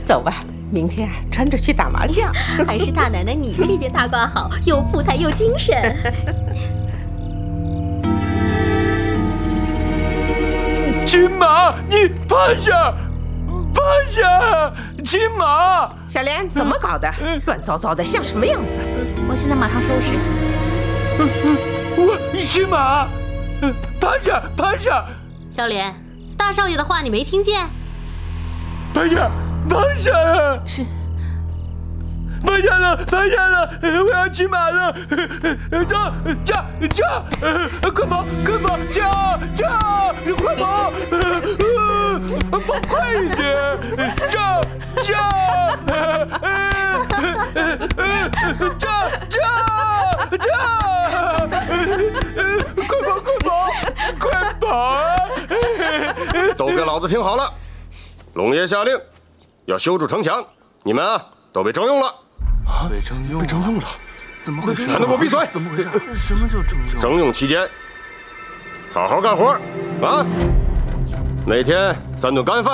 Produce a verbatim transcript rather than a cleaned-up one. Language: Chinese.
走吧，明天啊穿着去打麻将。 还是大奶奶你这件大褂好，又富态又精神。 金马，你趴下，趴下，金马。 小莲怎么搞的？乱糟糟的，像什么样子？ 我现在马上收拾。 我金马，趴下，趴下。 小莲，大少爷的话你没听见？ 趴下，趴下。 是。 趴下了，趴下了，我要骑马了！驾驾驾！快跑，快跑！驾驾！快跑！跑快一点！驾驾！驾驾驾！快跑，快跑，快跑！ 都给老子听好了！龙爷下令要修筑城墙，你们啊都被征用了。 被征用，被征用了，怎么回事？ 全都给我闭嘴！ 怎么回事？什么叫征用？ 征用期间，好好干活啊！每天三顿干饭。